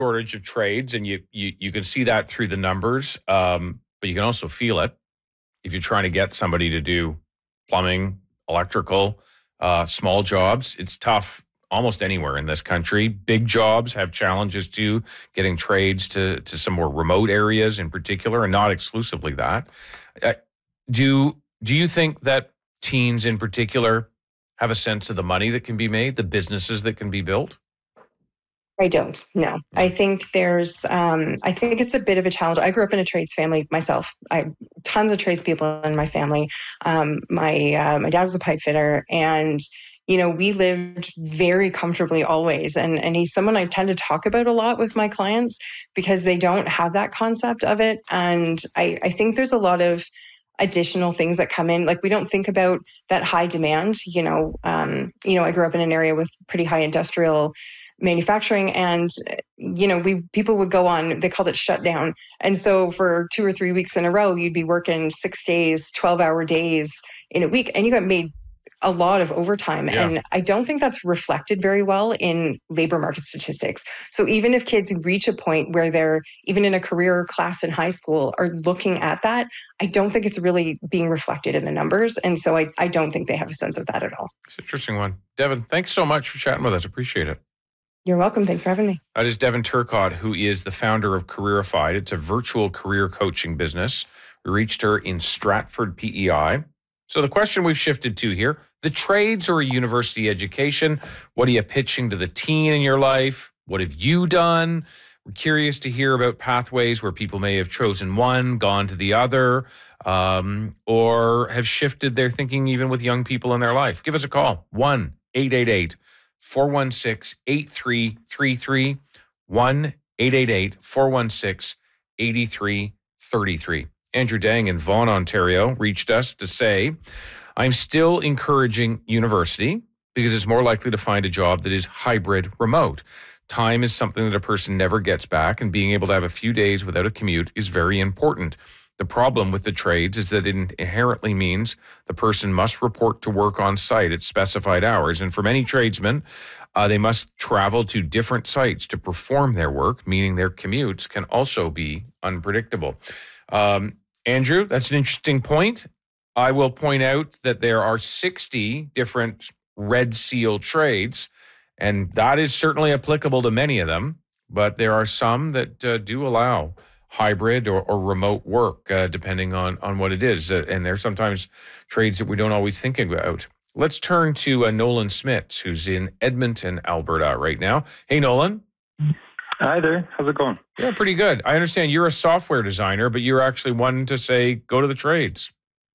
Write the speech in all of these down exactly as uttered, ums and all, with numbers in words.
shortage of trades, and you you you can see that through the numbers, um, but you can also feel it if you're trying to get somebody to do plumbing, electrical, uh, small jobs. It's tough almost anywhere in this country. Big jobs have challenges too, getting trades to to some more remote areas in particular, and not exclusively that. Uh, do do you think that teens in particular have a sense of the money that can be made, the businesses that can be built? I don't, no. I think there's, um, I think it's a bit of a challenge. I grew up in a trades family myself. I have tons of tradespeople in my family. Um, my uh, my dad was a pipe fitter, and you know, we lived very comfortably always. And and he's someone I tend to talk about a lot with my clients because they don't have that concept of it. And I, I think there's a lot of additional things that come in. Like, we don't think about that high demand. You know, um, you know, I grew up in an area with pretty high industrial manufacturing, and you know, we people would go on, they called it shutdown, and so for two or three weeks in a row you'd be working six days, twelve hour days in a week, and you got made a lot of overtime. Yeah. And I don't think that's reflected very well in labor market statistics. So even if kids reach a point where they're even in a career class in high school are looking at that, I don't think it's really being reflected in the numbers. And so I, I don't think they have a sense of that at all. It's an interesting one. Devin, thanks so much for chatting with us. Appreciate it. You're welcome. Thanks for having me. That is Devin Turcotte, who is the founder of Careerified. It's a virtual career coaching business. We reached her in Stratford, P E I. So the question we've shifted to here, the trades or a university education, what are you pitching to the teen in your life? What have you done? We're curious to hear about pathways where people may have chosen one, gone to the other, um, or have shifted their thinking even with young people in their life. Give us a call, one eight eight eight, four one six, eight three three three, one eight eight eight, four one six, eight three three three. Andrew Dang in Vaughan, Ontario, reached us to say, I'm still encouraging university because it's more likely to find a job that is hybrid remote. Time is something that a person never gets back, and being able to have a few days without a commute is very important. The problem with the trades is that it inherently means the person must report to work on site at specified hours. And for many tradesmen, uh, they must travel to different sites to perform their work, meaning their commutes can also be unpredictable. Um, Andrew, that's an interesting point. I will point out that there are sixty different Red Seal trades, and that is certainly applicable to many of them, but there are some that uh, do allow hybrid or, or remote work, uh, depending on, on what it is. Uh, and there's sometimes trades that we don't always think about. Let's turn to uh, Nolan Smits, who's in Edmonton, Alberta right now. Hey, Nolan. Hi there. How's it going? Yeah, pretty good. I understand you're a software designer, but you're actually one to say, go to the trades.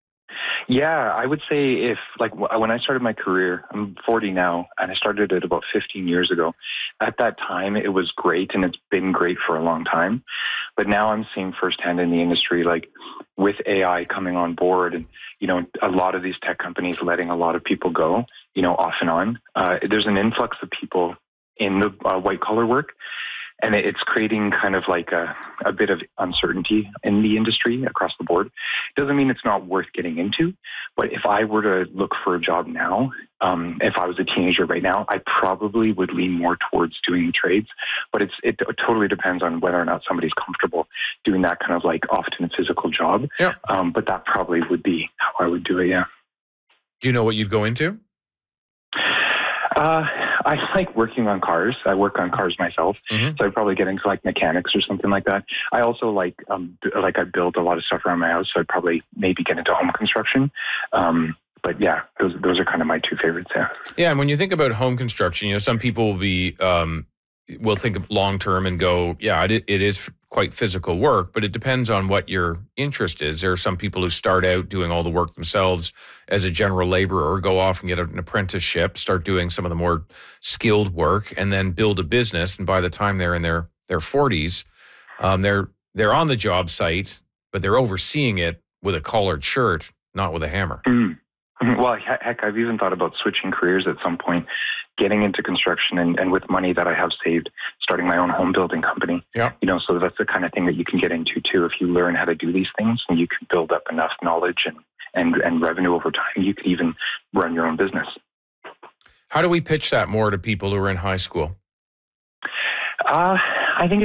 Yeah, I would say if, like, when I started my career, I'm forty now, and I started it about fifteen years ago. At that time, it was great, and it's been great for a long time. But now I'm seeing firsthand in the industry, like, with A I coming on board and, you know, a lot of these tech companies letting a lot of people go, you know, off and on, uh, there's an influx of people in the uh, white-collar work. And it's creating kind of like a, a bit of uncertainty in the industry across the board. Doesn't mean it's not worth getting into, but if I were to look for a job now, um, if I was a teenager right now, I probably would lean more towards doing trades. But it's it totally depends on whether or not somebody's comfortable doing that kind of like often physical job. Yeah. Um, but that probably would be how I would do it, yeah. Do you know what you'd go into? Uh, I like working on cars. I work on cars myself, mm-hmm. so I'd probably get into like mechanics or something like that. I also like, um, like I build a lot of stuff around my house, so I'd probably maybe get into home construction. Um, but yeah, those those are kind of my two favorites. Yeah. Yeah, and when you think about home construction, you know, some people will be um, will think of long term and go, yeah, it, it is quite physical work, but it depends on what your interest is. There are some people who start out doing all the work themselves as a general laborer, or go off and get an apprenticeship, start doing some of the more skilled work, and then build a business. And by the time they're in their their forties, um, they're they're on the job site, but they're overseeing it with a collared shirt, not with a hammer. Mm. Well, heck, I've even thought about switching careers at some point, getting into construction and, and with money that I have saved, starting my own home building company. Yeah. You know, so that's the kind of thing that you can get into too. If you learn how to do these things and you can build up enough knowledge and, and, and revenue over time, you can even run your own business. How do we pitch that more to people who are in high school? Uh, I think